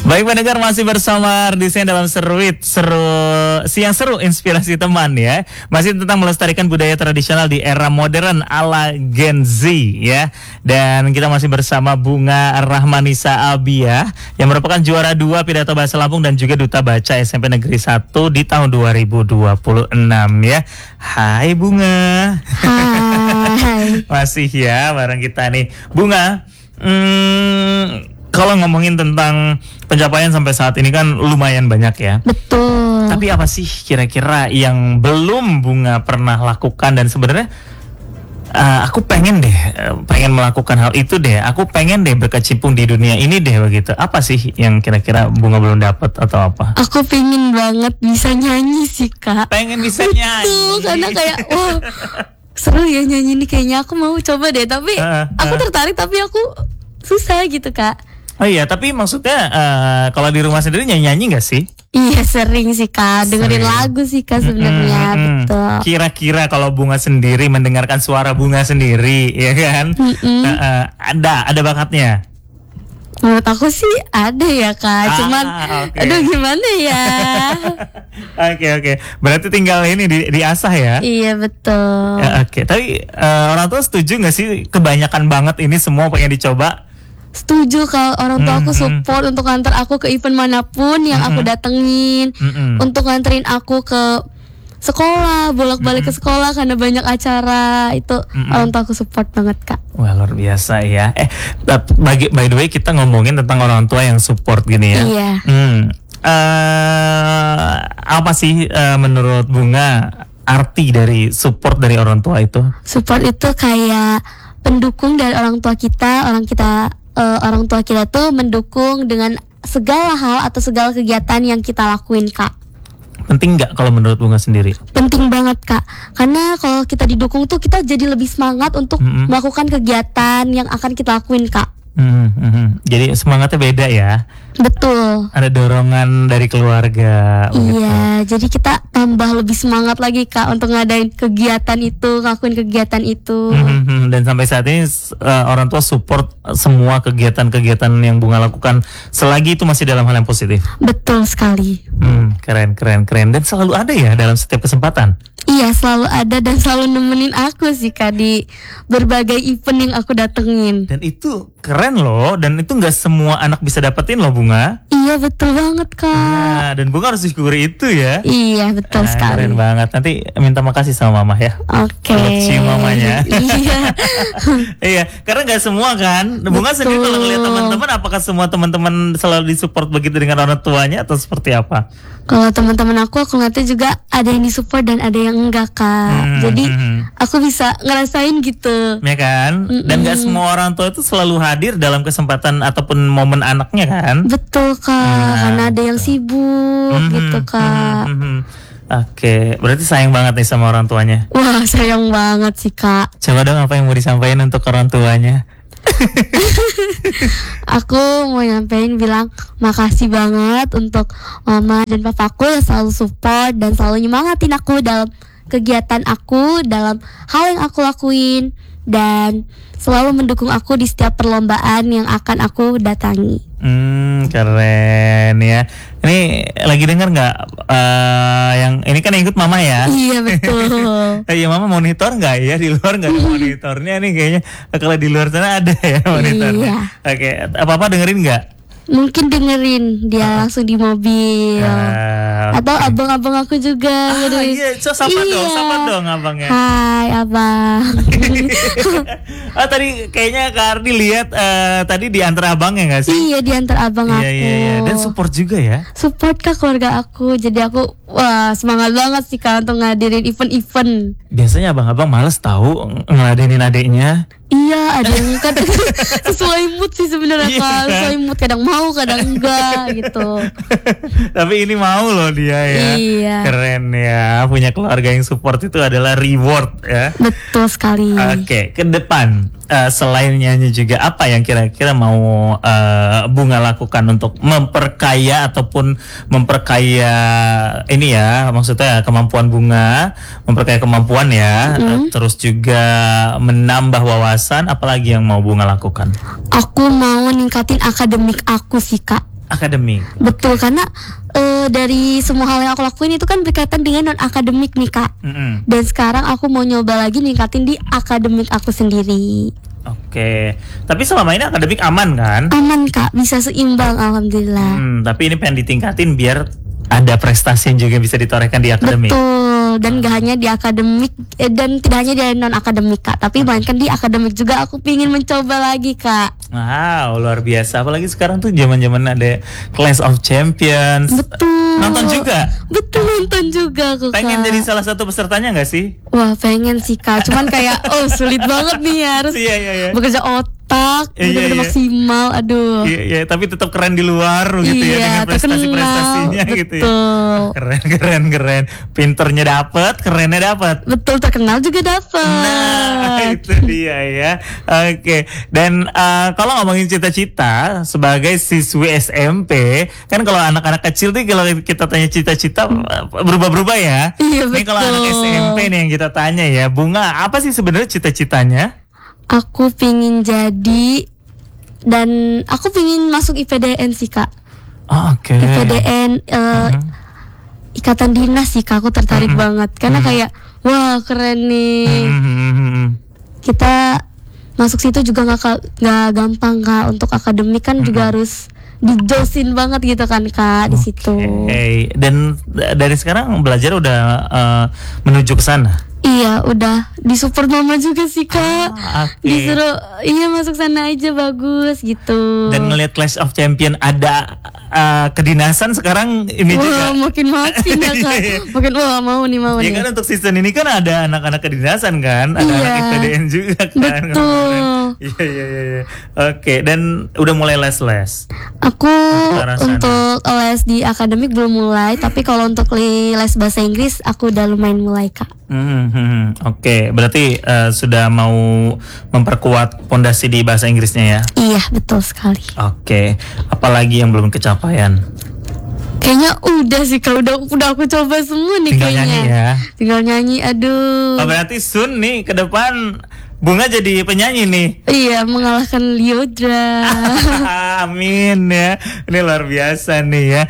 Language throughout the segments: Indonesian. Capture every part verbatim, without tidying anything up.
Baik pendengar, masih bersama Ardisen dalam Seruit Seru Siang Seru Inspirasi Teman ya. Masih tentang melestarikan budaya tradisional di era modern ala Gen Z ya. Dan kita masih bersama Bunga Rahmanisa Abia yang merupakan juara dua Pidato Bahasa Lampung dan juga Duta Baca S M P Negeri satu di tahun dua ribu dua puluh enam ya. Hai Bunga. Hai. Masih ya bareng kita nih Bunga. Hmm, kalau ngomongin tentang pencapaian sampai saat ini kan lumayan banyak ya. Betul. Tapi apa sih kira-kira yang belum Bunga pernah lakukan dan sebenarnya uh, aku pengen deh, pengen melakukan hal itu deh. Aku pengen deh berkecimpung di dunia ini deh begitu. Apa sih yang kira-kira Bunga belum dapat atau apa? Aku pengen banget bisa nyanyi sih Kak. Pengen bisa nyanyi. Betul, karena kayak wah seru ya nyanyi ini, kayaknya aku mau coba deh. Tapi uh, uh. aku tertarik tapi aku susah gitu Kak. Oh iya, tapi maksudnya uh, kalau di rumah sendiri nyanyi-nyanyi nggak sih? Iya sering sih Kak, dengerin Sering. lagu sih Kak sebenarnya. Mm-mm. Betul. Kira-kira kalau Bunga sendiri mendengarkan suara Bunga sendiri, ya kan? Uh, uh, ada, ada bakatnya. Menurut aku sih ada ya Kak, Ah, cuman okay. aduh gimana ya. Oke oke, berarti tinggal ini di, diasah ya? Iya betul. Ya, oke, tapi uh, orang tua setuju nggak sih kebanyakan banget ini semua pengen dicoba? Setuju kalau orang tua aku Mm-mm. support untuk nganter aku ke event manapun yang aku datengin, Mm-mm. untuk nganterin aku ke sekolah, bolak-balik ke sekolah karena banyak acara itu. Mm-mm. Orang tua aku support banget Kak. Wah luar biasa ya. Eh, bagi by the way kita ngomongin tentang orang tua yang support gini ya. Iya. Hmm. Uh, apa sih uh, menurut Bunga arti dari support dari orang tua itu? Support itu kayak pendukung dari orang tua kita, orang kita eh, orang tua kita tuh mendukung dengan segala hal atau segala kegiatan yang kita lakuin Kak. Penting nggak kalau menurut Bunga sendiri? Penting banget Kak, karena kalau kita didukung tuh kita jadi lebih semangat untuk Mm-mm. melakukan kegiatan yang akan kita lakuin Kak. Hmm, hmm, hmm. Jadi semangatnya beda ya. Betul. Ada dorongan dari keluarga. begitu. Iya, jadi kita tambah lebih semangat lagi Kak untuk ngadain kegiatan itu, ngelakuin kegiatan itu. Hmm, hmm, hmm. Dan sampai saat ini uh, orang tua support semua kegiatan-kegiatan yang Bunga lakukan selagi itu masih dalam hal yang positif. Betul sekali. Hmm, keren, keren, keren. Dan selalu ada ya dalam setiap kesempatan. Iya, selalu ada dan selalu nemenin aku sih Kak di berbagai event yang aku datengin. Dan itu keren loh. Dan itu nggak semua anak bisa dapetin loh Bunga. Iya betul banget Kak. Nah, dan Bunga harus syukuri itu ya. Iya betul Ah, sekali. Keren banget. Nanti minta makasih sama mama ya. Oke. Buat cium mamanya. Iya. Iya, karena nggak semua kan. Bunga Betul. sendiri kalau ngeliat teman-teman, apakah semua teman-teman selalu disupport begitu dengan orang tuanya atau seperti apa? Kalau teman-teman aku, aku ngeliatnya juga ada yang disupport dan ada yang enggak Kak. Hmm, Jadi hmm. aku bisa ngerasain gitu. Ya kan? Dan nggak semua orang tua itu selalu hadir dalam kesempatan ataupun momen anaknya kan? Betul Kak, Nah, karena ada yang sibuk Mhm, gitu Kak. mhm, mhm. Oke, berarti sayang banget nih sama orang tuanya. Wah sayang banget sih Kak. Coba dong apa yang mau disampaikan untuk orang tuanya? Aku mau nyampein bilang makasih banget untuk mama dan papaku yang selalu support dan selalu nyemangatin aku dalam kegiatan aku, dalam hal yang aku lakuin, dan selalu mendukung aku di setiap perlombaan yang akan aku datangi. Hmm, keren ya. Ini lagi dengar nggak eh, yang ini kan yang ikut mama ya? Iya betul. Iya mama monitor nggak ya, di luar nggak ada monitornya nih kayaknya. Kalau di luar sana ada ya monitornya. Iya. Oke, apa apa dengerin nggak? Mungkin dengerin dia langsung di mobil. Ah, Atau abang-abang aku juga ah, dengerin. iya, so, sapa Iya. dong, sapa dong abangnya. Hai abang. Ah tadi kayaknya Kak Ardi lihat eh, tadi di antara abangnya nggak sih? Iya diantar abang aku. Iya iya iya. Dan support juga ya. Support Kak keluarga aku. Jadi aku wah semangat banget sih Kak untuk ngadirin event-event. Biasanya abang-abang males tahu ng- ngeladenin adiknya. Iya ada yang kan sesuai mood sih sebenarnya Iya, Kak. kan? Sesuai mood, kadang mau kadang enggak gitu. Tapi ini mau loh dia ya. Iya. Keren ya. Punya keluarga yang support itu adalah reward ya. Betul sekali. Oke, ke depan eh, selain nyanyi juga apa yang kira-kira mau eh, Bunga lakukan untuk memperkaya ataupun memperkaya ini ya, maksudnya kemampuan Bunga, memperkaya kemampuan ya, eh, terus juga menambah wawasan, apalagi yang mau Bunga lakukan? Aku mau ningkatin akademik aku sih Kak. Akademik. Betul, karena uh, dari semua hal yang aku lakuin itu kan berkaitan dengan non akademik nih Kak. Mm-mm. Dan sekarang aku mau nyoba lagi ningkatin di akademik aku sendiri. Oke, tapi selama ini akademik aman kan? Aman Kak, bisa seimbang alhamdulillah. Hmm, tapi ini pengen ditingkatin biar ada prestasi yang juga bisa ditorehkan di akademik. Betul, dan gak hanya di akademik eh, dan tidak hanya di non akademik Kak, tapi bahkan di akademik juga aku pingin mencoba lagi Kak. Wow, luar biasa. Apalagi sekarang tuh zaman-zaman ada Clash of Champions. Betul. Nonton juga? Betul, nonton juga aku Kak. Pengen jadi salah satu pesertanya nggak sih? Wah pengen sih Kak, cuman kayak oh sulit banget nih harus Iya, iya, iya. bekerja otak, Iya, benar-benar iya. maksimal, aduh. Iya, iya, tapi tetap keren di luar gitu ya Iya, dengan prestasi-prestasinya terkenal, gitu ya. betul. Keren, keren, keren. Pinternya dapet, kerennya dapet. Betul, terkenal juga dapat. Nah, itu dia ya. Oke. Dan eh, kalau ngomongin cita-cita sebagai siswi S M P, kan kalau anak-anak kecil tuh kalau kita tanya cita-cita eh, berubah-berubah ya. Iya, Ini kalau anak betul. S M P nih yang kita tanya ya, Bunga, apa sih sebenarnya cita-citanya? Aku pingin jadi dan aku pingin masuk I P D N sih Kak. Oh, oke. I P D N eh, Mhm. ikatan dinas sih Kak, aku tertarik Mhm. banget karena Mhm. kayak wah keren nih. Mhm. Kita masuk situ juga nggak ka- nggak gampang Kak, untuk akademik kan juga harus dijosin banget gitu kan Kak di situ. Oke. Dan d- dari sekarang belajar udah eh, menuju ke sana. Iya, udah disupport mama juga sih Kak. Ah, oke. Disuruh iya masuk sana aja bagus gitu. Dan ngelihat Clash of Champion ada eh, kedinasan sekarang ini juga. Wah, makin makin ya Kak. Iya, iya. Makin wah mau nih mau Ya nih. kan untuk season ini kan ada anak-anak kedinasan kan, ada Iya. anak I P D N juga kan. Betul. Iya iya iya. iya. Oke, dan udah mulai les-les. Aku Ke arah sana. untuk les di akademik belum mulai, tapi kalau untuk li- les bahasa Inggris aku udah lumayan mulai Kak. Hmm, hmm, hmm. Oke, berarti eh, sudah mau memperkuat pondasi di bahasa Inggrisnya ya. Iya, betul sekali. Oke, apalagi yang belum kecapaian? Kayaknya udah sih Kak, udah udah aku coba semua nih Tinggal kayaknya. nyanyi ya. Tinggal nyanyi, aduh. Oh, berarti Sun nih ke depan Bunga jadi penyanyi nih. Iya, mengalahkan Lyodra. Amin ya. Ini luar biasa nih ya.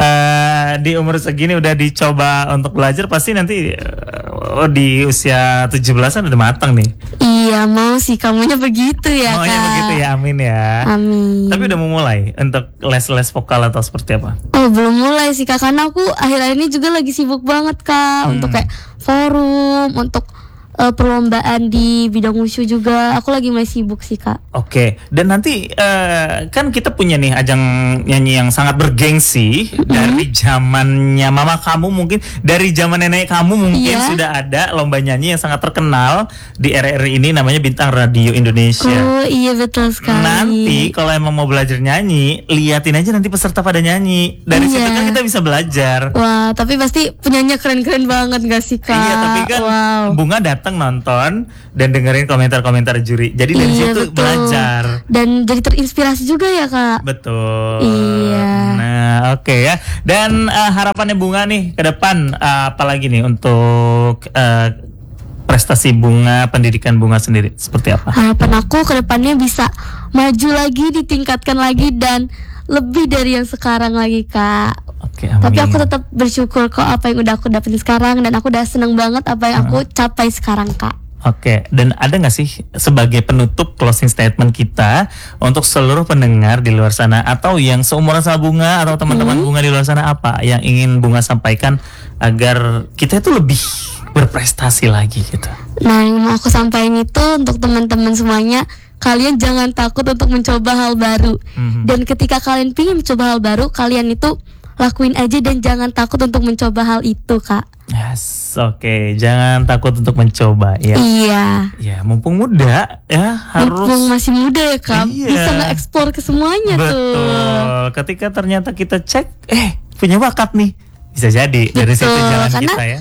Eh, di umur segini udah dicoba untuk belajar, pasti nanti eh, oh, di usia tujuh belasan udah matang nih. Iya, mau sih kamunya begitu ya Maunya Kak. begitu ya, amin ya. Amin. Tapi udah mau mulai untuk les-les vokal atau seperti apa? Oh belum mulai sih Kak, karena aku akhir-akhir ini juga lagi sibuk banget Kak. Hmm. Untuk kayak forum, untuk eh, perlombaan di bidang wushu juga. Aku lagi masih sibuk sih Kak. Oke, dan nanti eh, kan kita punya nih ajang nyanyi yang sangat bergengsi dari zamannya mama kamu, mungkin dari zaman nenek kamu mungkin Iya. sudah ada lomba nyanyi yang sangat terkenal di R R I ini, namanya Bintang Radio Indonesia. Oh iya betul sekali. Nanti kalau emang mau belajar nyanyi, liatin aja nanti peserta pada nyanyi. Dari Iya. situ kan kita bisa belajar. Wah, tapi pasti penyanyi keren-keren banget gak sih Kak? Iya, tapi kan Wow. Bunga datang nonton dan dengerin komentar-komentar juri. Jadi dari Iya, situ betul. belajar. Dan jadi terinspirasi juga ya Kak. Betul. Iya. Nah, oke ya. Dan eh, harapannya Bunga nih ke depan eh, apa lagi nih untuk eh, prestasi Bunga, pendidikan Bunga sendiri seperti apa? Harapan aku ke depannya bisa maju lagi, ditingkatkan lagi dan lebih dari yang sekarang lagi Kak. Oke, amin. Tapi aku tetap bersyukur kok apa yang udah aku dapetin sekarang, dan aku udah seneng banget apa yang aku capai sekarang Kak. Oke, dan ada nggak sih sebagai penutup closing statement kita untuk seluruh pendengar di luar sana atau yang seumuran sama Bunga atau teman-teman Bunga di luar sana, apa yang ingin Bunga sampaikan agar kita itu lebih berprestasi lagi gitu? Nah, yang mau aku sampaikan itu untuk teman-teman semuanya, kalian jangan takut untuk mencoba hal baru. Mhm. Dan ketika kalian ingin mencoba hal baru, kalian itu lakuin aja dan jangan takut untuk mencoba hal itu Kak. Yes, oke, jangan takut untuk mencoba ya. Iya. Ya, mumpung muda ya harus. Mumpung masih muda ya Kak, Iya. bisa nge-explore ke semuanya tuh. Betul. Ketika ternyata kita cek, eh punya bakat nih, bisa jadi dari situ Betul, jalan karena kita ya.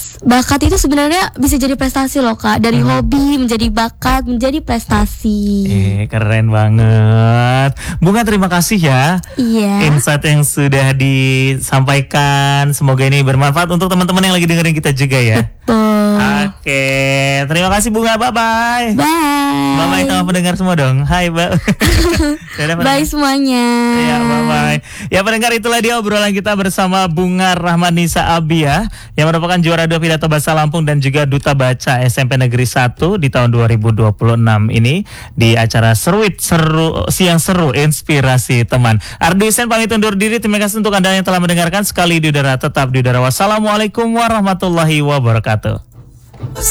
bakat itu sebenarnya bisa jadi prestasi loh Kak. Dari hmm. hobi menjadi bakat menjadi prestasi. Eh, keren banget. Bunga, terima kasih ya. Iya. Insight yang sudah disampaikan. Semoga ini bermanfaat untuk teman-teman yang lagi dengerin kita juga ya. Betul. Oke, terima kasih Bunga. Bye-bye. Bye. Bye-bye sama pendengar semua dong. Hai, Mbak. Bye semuanya. Ya, bye-bye. Ya, pendengar, itulah dia obrolan kita bersama Bunga Rahmanisa Abia yang merupakan juara dua pidato bahasa Lampung dan juga duta baca S M P Negeri satu di tahun dua ribu dua puluh enam ini di acara Seruit Seru Siang Seru Inspirasi Teman. Ardi Sen pamit undur diri. Terima kasih untuk Anda yang telah mendengarkan. Sekali di udara, tetap di udara. Wassalamualaikum warahmatullahi wabarakatuh.